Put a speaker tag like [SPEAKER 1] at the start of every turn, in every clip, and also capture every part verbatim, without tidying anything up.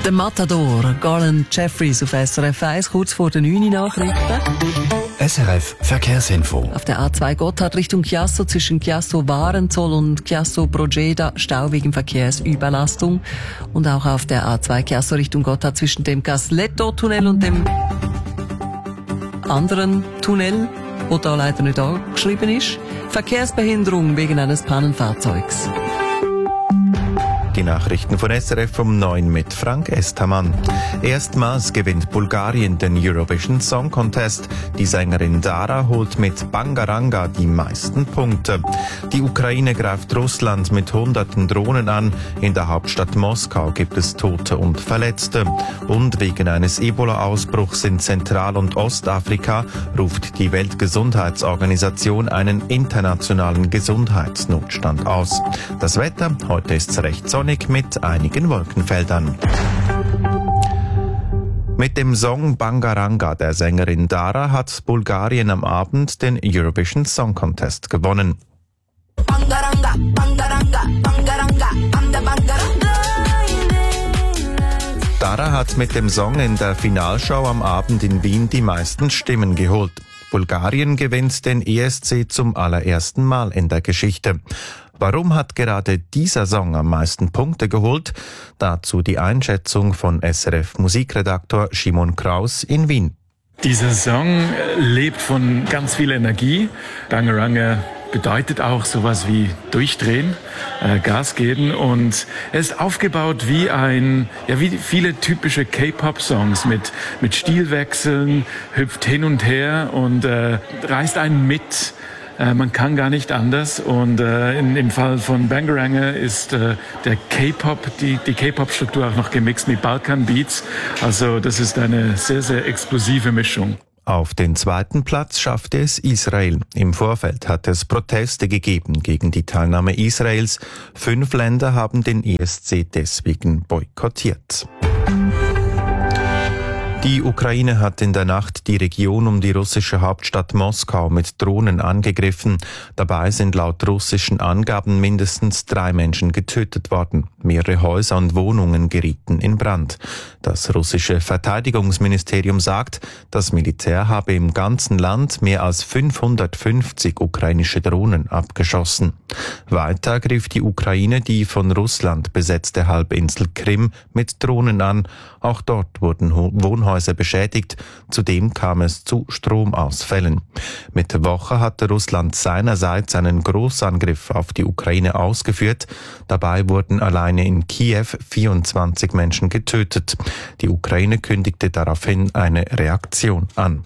[SPEAKER 1] Der Matador, Garland Jeffries auf S R F eins, kurz vor den neun Uhr Nachrichten.
[SPEAKER 2] S R F Verkehrsinfo.
[SPEAKER 1] Auf der A zwei Gotthard Richtung Chiasso zwischen Chiasso-Warenzoll und Chiasso-Brogeda Stau wegen Verkehrsüberlastung. Und auch auf der A zwei Chiasso Richtung Gotthard zwischen dem Gasletto-Tunnel und dem anderen Tunnel, wo da leider nicht angeschrieben ist. Verkehrsbehinderung wegen eines Pannenfahrzeugs.
[SPEAKER 3] Die Nachrichten von S R F um neun mit Frank Estamann. Erstmals gewinnt Bulgarien den Eurovision Song Contest. Die Sängerin Dara holt mit Bangaranga die meisten Punkte. Die Ukraine greift Russland mit hunderten Drohnen an. In der Hauptstadt Moskau gibt es Tote und Verletzte. Und wegen eines Ebola-Ausbruchs in Zentral- und Ostafrika ruft die Weltgesundheitsorganisation einen internationalen Gesundheitsnotstand aus. Das Wetter, heute ist es recht sonnig mit einigen Wolkenfeldern. Mit dem Song Bangaranga der Sängerin Dara hat Bulgarien am Abend den Eurovision Song Contest gewonnen. Bangaranga, Bangaranga, Bangaranga, Bangaranga. Dara hat mit dem Song in der Finalshow am Abend in Wien die meisten Stimmen geholt. Bulgarien gewinnt den E S C zum allerersten Mal in der Geschichte. Warum hat gerade dieser Song am meisten Punkte geholt? Dazu die Einschätzung von S R F-Musikredaktor Simon Kraus in Wien.
[SPEAKER 4] Dieser Song lebt von ganz viel Energie. Bangaranga bedeutet auch sowas wie durchdrehen, äh, Gas geben, und er ist aufgebaut wie ein, ja, wie viele typische K-Pop-Songs mit mit Stilwechseln, hüpft hin und her und äh, reißt einen mit. Äh, man kann gar nicht anders, und äh, in, im Fall von Bangaranga ist äh, der K-Pop, die, die K-Pop-Struktur auch noch gemixt mit Balkan-Beats. Also das ist eine sehr, sehr explosive Mischung.
[SPEAKER 3] Auf den zweiten Platz schaffte es Israel. Im Vorfeld hat es Proteste gegeben gegen die Teilnahme Israels. Fünf Länder haben den E S C deswegen boykottiert. Die Ukraine hat in der Nacht die Region um die russische Hauptstadt Moskau mit Drohnen angegriffen. Dabei sind laut russischen Angaben mindestens drei Menschen getötet worden. Mehrere Häuser und Wohnungen gerieten in Brand. Das russische Verteidigungsministerium sagt, das Militär habe im ganzen Land mehr als fünfhundertfünfzig ukrainische Drohnen abgeschossen. Weiter griff die Ukraine die von Russland besetzte Halbinsel Krim mit Drohnen an. Auch dort wurden Wohnhäuser beschädigt. Zudem kam es zu Stromausfällen. Mitte Woche hatte Russland seinerseits einen Großangriff auf die Ukraine ausgeführt. Dabei wurden alleine in Kiew vierundzwanzig Menschen getötet. Die Ukraine kündigte daraufhin eine Reaktion an.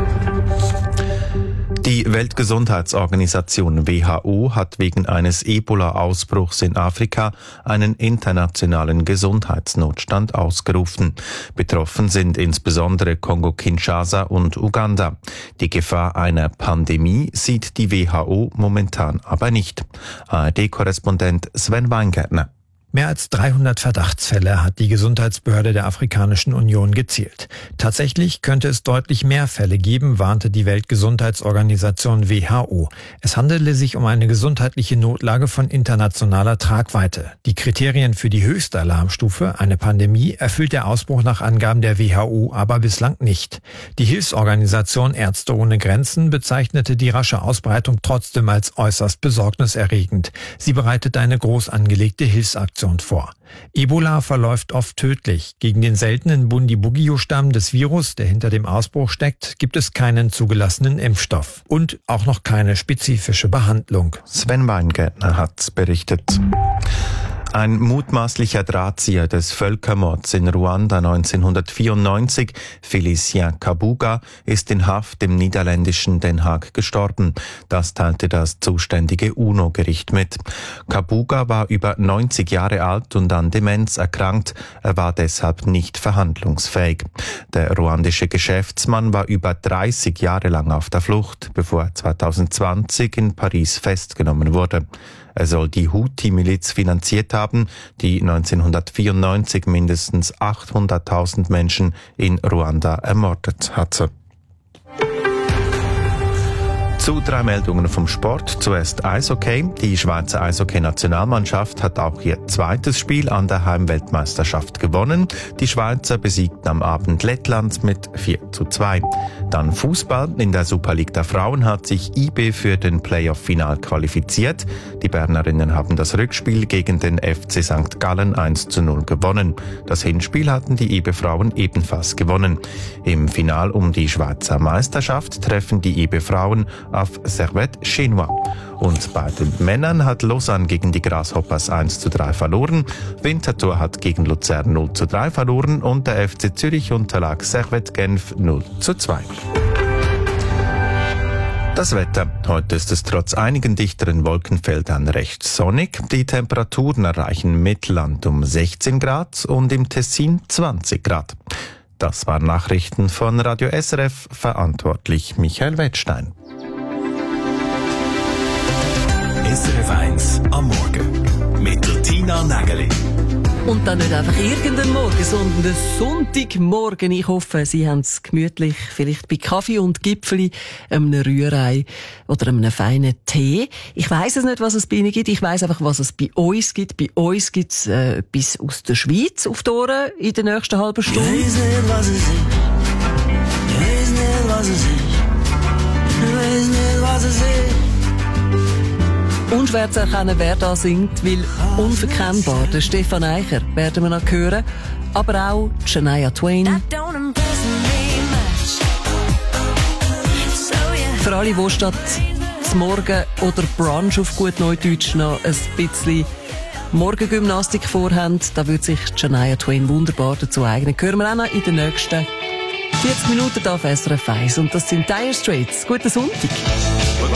[SPEAKER 3] Die Weltgesundheitsorganisation W H O hat wegen eines Ebola-Ausbruchs in Afrika einen internationalen Gesundheitsnotstand ausgerufen. Betroffen sind insbesondere Kongo-Kinshasa und Uganda. Die Gefahr einer Pandemie sieht die W H O momentan aber nicht. A R D-Korrespondent Sven Weingärtner.
[SPEAKER 5] Mehr als dreihundert Verdachtsfälle hat die Gesundheitsbehörde der Afrikanischen Union gezählt. Tatsächlich könnte es deutlich mehr Fälle geben, warnte die Weltgesundheitsorganisation W H O. Es handele sich um eine gesundheitliche Notlage von internationaler Tragweite. Die Kriterien für die höchste Alarmstufe, eine Pandemie, erfüllt der Ausbruch nach Angaben der W H O aber bislang nicht. Die Hilfsorganisation Ärzte ohne Grenzen bezeichnete die rasche Ausbreitung trotzdem als äußerst besorgniserregend. Sie bereitet eine groß angelegte Hilfsaktion vor. Ebola verläuft oft tödlich. Gegen den seltenen Bundibugyo-Stamm des Virus, der hinter dem Ausbruch steckt, gibt es keinen zugelassenen Impfstoff und auch noch keine spezifische Behandlung.
[SPEAKER 3] Sven Weingärtner hat berichtet. Ein mutmaßlicher Drahtzieher des Völkermords in Ruanda neunzehnhundertvierundneunzig, Félicien Kabuga, ist in Haft im niederländischen Den Haag gestorben. Das teilte das zuständige UNO-Gericht mit. Kabuga war über neunzig Jahre alt und an Demenz erkrankt. Er war deshalb nicht verhandlungsfähig. Der ruandische Geschäftsmann war über dreißig Jahre lang auf der Flucht, bevor er zweitausendzwanzig in Paris festgenommen wurde. Er soll die Huthi-Miliz finanziert haben, die neunzehnhundertvierundneunzig mindestens achthunderttausend Menschen in Ruanda ermordet hatte. Zu drei Meldungen vom Sport. Zuerst Eishockey. Die Schweizer Eishockey-Nationalmannschaft hat auch ihr zweites Spiel an der Heimweltmeisterschaft gewonnen. Die Schweizer besiegten am Abend Lettland mit vier zu zwei. Dann Fußball. In der Super League der Frauen hat sich I B für den Playoff-Final qualifiziert. Die Bernerinnen haben das Rückspiel gegen den F C Sankt Gallen eins zu null gewonnen. Das Hinspiel hatten die I B-Frauen ebenfalls gewonnen. Im Final um die Schweizer Meisterschaft treffen die I B-Frauen auf Servette Chinois. Und bei den Männern hat Lausanne gegen die Grasshoppers eins zu drei verloren. Winterthur hat gegen Luzern null zu drei verloren und der F C Zürich unterlag Servette Genf null zu zwei. Das Wetter. Heute ist es trotz einigen dichteren Wolkenfeldern recht sonnig. Die Temperaturen erreichen Mittelland um sechzehn Grad und im Tessin zwanzig Grad. Das waren Nachrichten von Radio S R F, verantwortlich Michael Wettstein.
[SPEAKER 2] S R F eins am Morgen mit der Tina Nägeli.
[SPEAKER 1] Und dann nicht einfach irgendein Morgen, sondern der Sonntagmorgen. Ich hoffe, Sie haben es gemütlich, vielleicht bei Kaffee und Gipfeli, einem Rührei oder einem feinen Tee. Ich weiss es nicht, was es bei Ihnen gibt. Ich weiss einfach, was es bei uns gibt. Bei uns gibt es äh, etwas aus der Schweiz auf die Ohren in der nächsten halben Stunde.
[SPEAKER 6] Ich weiss nicht, was es ist. Ich weiss nicht, was es ist. Ich weiss nicht, was es ist.
[SPEAKER 1] Unschwer zu erkennen, wer da singt, weil unverkennbar, der Stefan Eicher werden wir noch hören, aber auch Shania Twain. Für alle, die statt zum Morgen oder Brunch auf gut Neudeutsch noch ein bisschen Morgengymnastik vorhaben, da würde sich Shania Twain wunderbar dazu eignen. Hören wir auch noch in den nächsten vierzig Minuten auf S R F eins. Und das sind Dire Straits. Guten Sonntag.